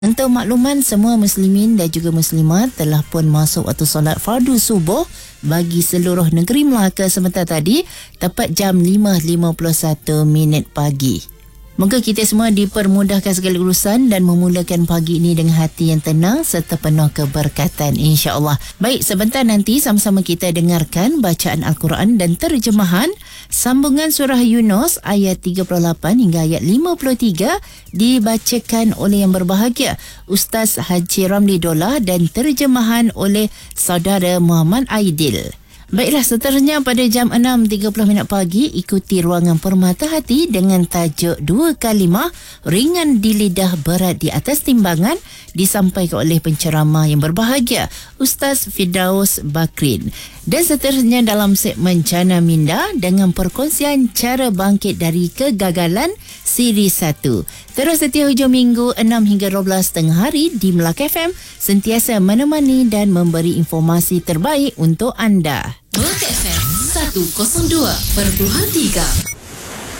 Untuk makluman, semua muslimin dan juga muslimat telah pun masuk waktu solat fardu subuh bagi seluruh negeri Melaka sebentar tadi, tepat jam 5.51 pagi. Moga kita semua dipermudahkan segala urusan dan memulakan pagi ini dengan hati yang tenang serta penuh keberkatan, insya-Allah. Baik, sebentar nanti sama-sama kita dengarkan bacaan Al-Quran dan terjemahan sambungan surah Yunus ayat 38 hingga ayat 53 dibacakan oleh yang berbahagia Ustaz Haji Ramli Dollah dan terjemahan oleh saudara Muhammad Aidil. Baiklah, seterusnya pada jam 6.30 pagi, ikuti Ruangan Permata Hati dengan tajuk 2 kalimah ringan di lidah, berat di atas timbangan, disampaikan oleh penceramah yang berbahagia Ustaz Firdaus Bakrin. Dan seterusnya dalam segmen Jana Minda dengan perkongsian cara bangkit dari kegagalan siri 1. Terus setiap hujung minggu 6 hingga 12 tengah hari di Melaka FM, sentiasa menemani dan memberi informasi terbaik untuk anda. Melaka FM 102.3